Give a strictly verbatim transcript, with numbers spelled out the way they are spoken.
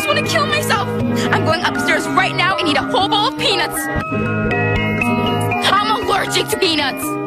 just want to kill myself. I'm going upstairs right now and eat a whole bowl of peanuts. I'm allergic to peanuts.